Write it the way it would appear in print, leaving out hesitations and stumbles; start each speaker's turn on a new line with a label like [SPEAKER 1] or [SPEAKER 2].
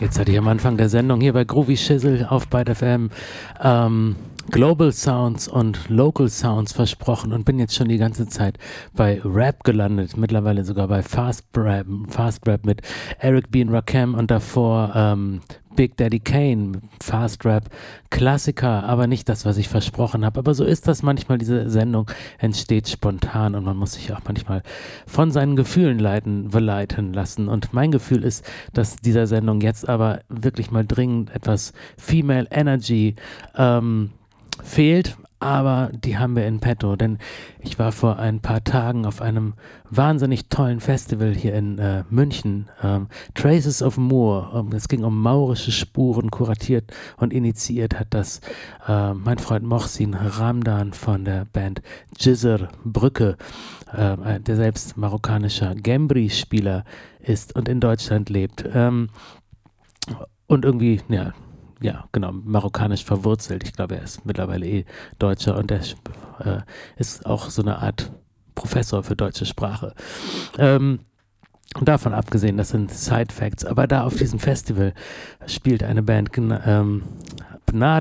[SPEAKER 1] Jetzt hatte ich am Anfang der Sendung hier bei Groovy Shizzle auf Byte FM Global Sounds und Local Sounds versprochen und bin jetzt schon die ganze Zeit bei Rap gelandet, mittlerweile sogar bei Fast Rap mit Eric B. und Rakim und davor Big Daddy Kane, Fast Rap, Klassiker, aber nicht das, was ich versprochen habe. Aber so ist das manchmal, diese Sendung entsteht spontan und man muss sich auch manchmal von seinen Gefühlen leiten lassen. Und mein Gefühl ist, dass dieser Sendung jetzt aber wirklich mal dringend etwas Female Energy fehlt, aber die haben wir in petto, denn ich war vor ein paar Tagen auf einem wahnsinnig tollen Festival hier in München, Traces of Moor. Es ging um maurische Spuren, kuratiert und initiiert hat das mein Freund Mohsin Ramdan von der Band Jizr Brücke, der selbst marokkanischer Gembri-Spieler ist und in Deutschland lebt. Und irgendwie, ja, genau, marokkanisch verwurzelt. Ich glaube, er ist mittlerweile Deutscher und er ist auch so eine Art Professor für deutsche Sprache. Davon abgesehen, das sind Side-Facts, aber da auf diesem Festival spielt eine Band